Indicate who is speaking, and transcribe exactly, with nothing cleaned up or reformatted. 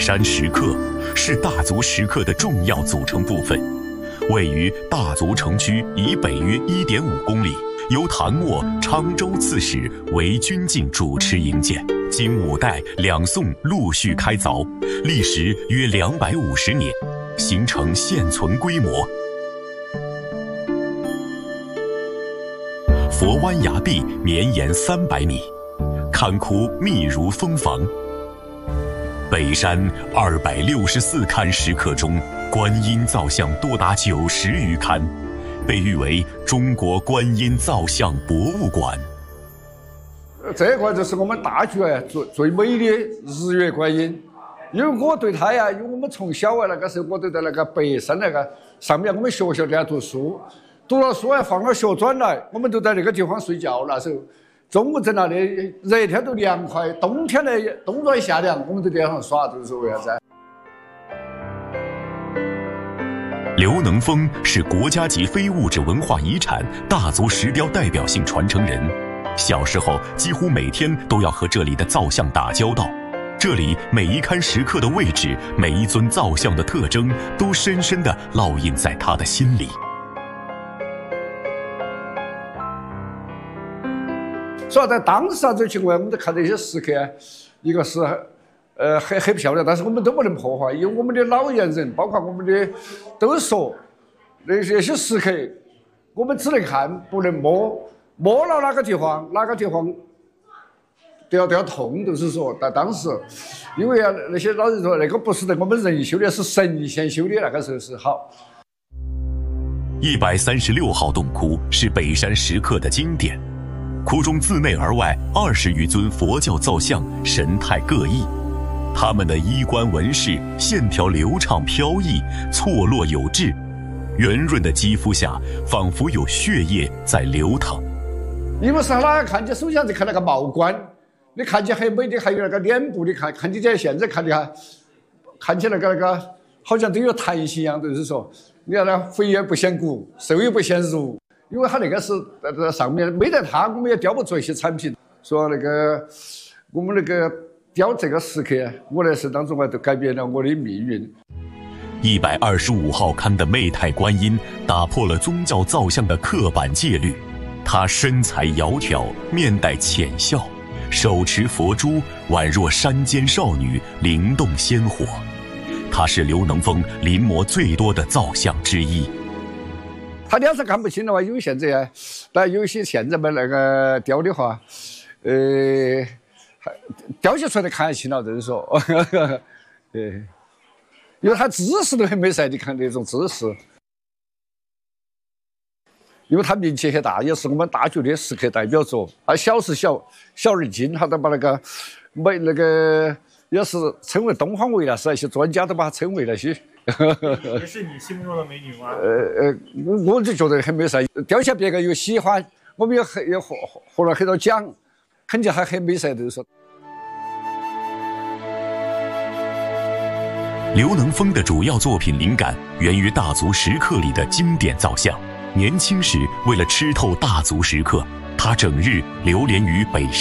Speaker 1: 山石刻是大足石刻的重要组成部分，位于大足城区以北约 一点五公里，由唐末昌州刺史韦君敬主持营建，经五代、两宋陆续开凿，历时约两百五十年，形成现存规模。佛湾崖壁绵延三百米，坎窟密如蜂房。北山二百六十四龛石刻中，观音造像多达九十余龛，被誉为中国观音造像博物馆。
Speaker 2: 这个就是我们大觉啊最最美的日月观音，因为我对它呀，因为我们从小啊那个时候我都在那个北山那个上面，我们学校在读书。读了书还放了学转来，我们都在那个地方睡觉。那时候中午在那里，热天都凉快，冬天呢冬暖夏凉，我们都在那上耍，都是为啥子？
Speaker 1: 刘能峰是国家级非物质文化遗产大足石雕代表性传承人，小时候几乎每天都要和这里的造像打交道。这里每一龛石刻的位置，每一尊造像的特征，都深深地烙印在他的心里。所以在当时啊，这情况我们都看到一些石刻，一个是呃很很漂亮，但是我们都不能破坏，因为我们的老年人，包括我们的都说那些些石刻，我们只能看不能摸，摸了哪个地方哪个地方都要都要痛，就是说在当时，因为啊那些老人说那个不是我们人修的，是神仙修的，那个时候是好。一百三十六号洞窟是北山石刻的经典。窟中自内而外二十余尊佛教造像，神态各异，他们的衣冠纹饰线条流畅飘逸，错落有致，圆润的肌肤下仿佛有血液在流淌。
Speaker 2: 因为是哪看见，首先是看那个帽冠，你看见很美的，还有那个脸部，你看看起来现在看的看起来那个那个好像都有弹性一样，就是说，你看那肥也不显骨，瘦也不显乳。因为它那个是在在上面，没得它，我们也雕不出一些产品。说那个我们那个雕这个石刻，我的生当中啊，都改变了我的命运。
Speaker 1: 一百二十五号龛的媚态观音打破了宗教造像的刻板戒律，她身材窈窕，面带浅笑，手持佛珠，宛若山间少女，灵动鲜活。她是刘能峰临摹最多的造像之一。
Speaker 2: 他脸上看不清的话，因为现在啊，但有些现在嘛那个雕的话，呃，雕起出来看得清了，就是说，对，因为他姿势都很美噻，你看那种姿势，因为他名气很大，也是我们大学的石刻代表作。他小是小，小而精，他都把那个美那个也是称为东方未来，是那些专家都把它称为那些。
Speaker 3: 也是你心目中的美女吗？
Speaker 2: 呃呃，我我就觉得很美噻，雕起来别个又喜欢，我们也很也获获了很多奖，肯定还很美噻，就是说。
Speaker 1: 刘能峰的主要作品灵感源于大足石刻里的经典造像。年轻时为了吃透大足石刻，他整日流连于北山。